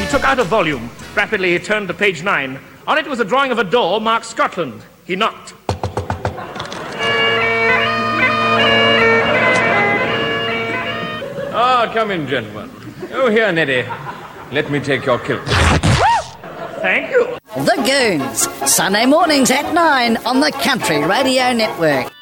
took out a volume. Rapidly, he turned to page 9. On it was a drawing of a door marked Scotland. He knocked. Ah, come in, gentlemen. Oh, here, Neddy. Let me take your kilt. Thank you. The Goons, Sunday mornings at 9 on the Country Radio Network.